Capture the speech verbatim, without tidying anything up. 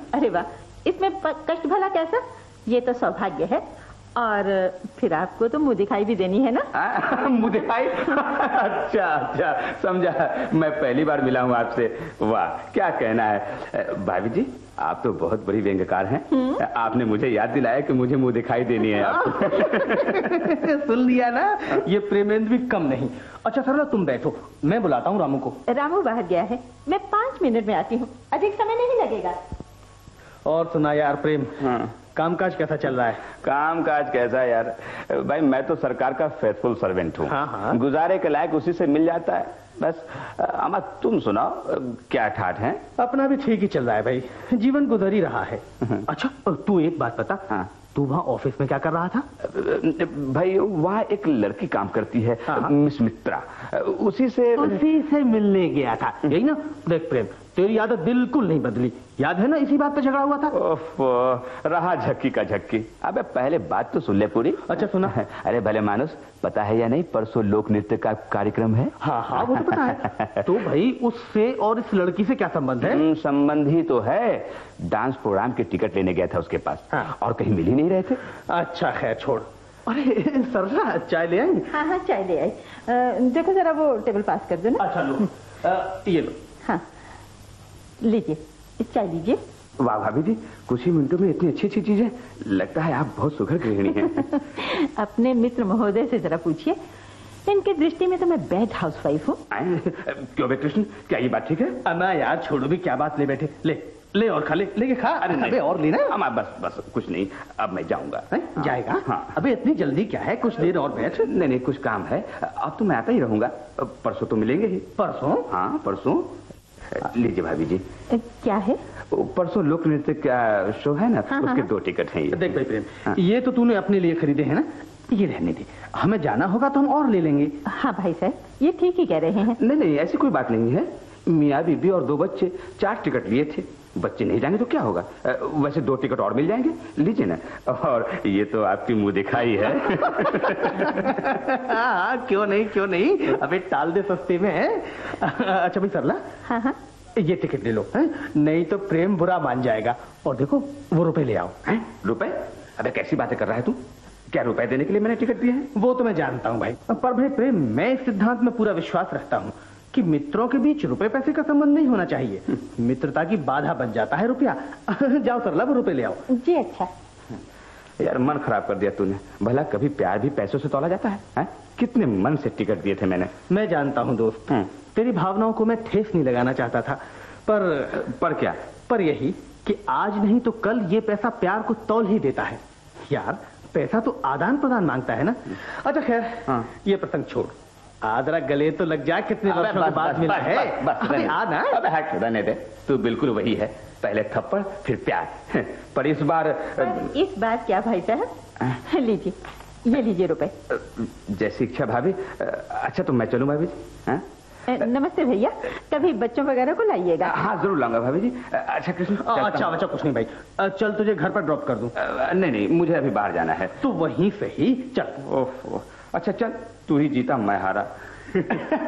अरे वाह, इसमें कष्ट भला कैसा? ये तो सौभाग्य है। और फिर आपको तो मुंह दिखाई भी देनी है ना? मुंह दिखाई? अच्छा अच्छा, समझा। मैं पहली बार मिला हूँ आपसे। वाह, क्या कहना है भाभी जी, आप तो बहुत बड़ी व्यंग्यकार हैं। आपने मुझे याद दिलाया कि मुझे मुंह दिखाई देनी है आपको। सुन लिया ना, ये प्रेमेंद्र भी कम नहीं। अच्छा सरला, तुम बैठो, मैं बुलाता हूँ रामू को। रामू बाहर गया है, मैं पांच मिनट में आती हूँ, अधिक समय नहीं लगेगा। और सुना यार प्रेम, हाँ। कामकाज कैसा चल रहा है? कामकाज कैसा यार भाई, मैं तो सरकार का फेथफुल सर्वेंट हूँ। हाँ हाँ। गुजारे के लायक उसी से मिल जाता है बस। अमा तुम सुनाओ, क्या ठाठ है? अपना भी ठीक ही चल रहा है भाई, जीवन गुजर ही रहा है। अच्छा तू एक बात बता, हाँ। तू वहाँ ऑफिस में क्या कर रहा था? भाई वहाँ एक लड़की काम करती है, हाँ। मिस मित्रा, उसी से उसी से मिलने गया था, यही ना? देख प्रेम, तेरी आदत बिल्कुल नहीं बदली, याद है ना इसी बात पे झगड़ा हुआ था? ओफ, रहा झक्की का झक्की। अबे पहले बात तो सुन ले पूरी। अच्छा सुना। अरे भले मानुस, पता है या नहीं परसों लोक नृत्य का कार्यक्रम है? हाँ हाँ वो तो पता है। तो भाई उससे और इस लड़की से क्या संबंध है? संबंध ही तो है, डांस प्रोग्राम के टिकट लेने गया था उसके पास, हाँ। और कहीं मिल ही नहीं रहे थे। अच्छा खैर छोड़। अरे सरला, चाय ले आई? हाँ हाँ चाय ले आई। देखो जरा वो टेबल पास कर दो ना। अच्छा लो, ये लो। हाँ लीजिए, इस चाय लीजिए। वाह भाभी जी, कुछ ही मिनटों में इतनी अच्छी अच्छी चीजें, लगता है आप बहुत सुघड़ गृहिणी हैं। अपने मित्र महोदय से जरा पूछिए, इनकी दृष्टि में तो मैं बैड हाउसवाइफ हूँ। क्यों बे कृष्ण, क्या ये बात ठीक है? अम्मा यार छोड़ो भी, क्या बात, ले बैठे, ले ले और खा, ले लेके खा। अरे अबे और लेना? अम्मा बस बस कुछ नहीं, अब मैं जाऊंगा। हाँ। जाएगा? हाँ। अबे इतनी जल्दी क्या है, कुछ देर और बैठ। नहीं नहीं कुछ काम है, अब तो मैं आता ही रहूंगा, परसों तो मिलेंगे ही। परसों? हाँ परसों। लीजिए भाभी जी। क्या है? परसों लोक नृत्य का शो है ना, हाँ, उसके हाँ, दो टिकट हैं ये। देख भाई प्रेम, हाँ। ये तो तूने अपने लिए खरीदे हैं ना, ये रहने दे, हमें जाना होगा तो हम और ले लेंगे। हाँ भाई साहब, ये ठीक ही कह रहे हैं। नहीं नहीं ऐसी कोई बात नहीं है, मियाँ बीबी और दो बच्चे, चार टिकट लिए थे, बच्चे नहीं जाएंगे तो क्या होगा, वैसे दो टिकट और मिल जाएंगे, लीजिए ना। और ये तो आपकी मुंह दिखाई है। हाँ क्यों नहीं क्यों नहीं, अबे टाल दे सस्ते में है। अच्छा भाई सरला, हाँ हाँ ये टिकट ले लो, है? नहीं तो प्रेम बुरा मान जाएगा। और देखो वो रुपए ले आओ। हैं? रुपए? अबे कैसी बातें कर रहा है तू, क्या रुपए देने के लिए मैंने टिकट दिए हैं? वो तो मैं जानता हूँ भाई, पर भाई प्रेम मैं इस सिद्धांत में पूरा विश्वास रखता हूँ कि मित्रों के बीच रुपए पैसे का संबंध नहीं होना चाहिए, मित्रता की बाधा बन जाता है रुपया। जाओ सरला वो रुपए ले आओ। जी अच्छा। यार मन खराब कर दिया तूने, भला कभी प्यार भी पैसों से तोला जाता है, है? कितने मन से टिकट दिए थे मैंने। मैं जानता हूँ दोस्त, तेरी भावनाओं को मैं ठेस नहीं लगाना चाहता था, पर पर क्या? पर यही कि आज नहीं तो कल ये पैसा प्यार को तौल ही देता है यार, पैसा तो आदान प्रदान मांगता है ना। अच्छा खैर हाँ। ये प्रसंग छोड़, आदरा गले तो लग जा, कितने वर्षों के बाद मिला है। आना रहने दे, तू बिल्कुल वही है, पहले थप्पड़ फिर प्यार, पर इस बार पर इस बार क्या भाई साहब? लीजिए ये लीजिए रुपए। जैसी इच्छा भाभी। अच्छा तो मैं चलूं भाभी जी? नमस्ते भैया, कभी बच्चों वगैरह को लाइएगा। हाँ जरूर लाऊंगा भाभी जी। अच्छा कृष्ण। अच्छा अच्छा कुछ नहीं भाई, चल तुझे घर पर ड्रॉप कर दूं। नहीं नहीं मुझे अभी बाहर जाना है। तू वहीं से ही चल। ओह अच्छा चल, तू ही जीता मैं हारा।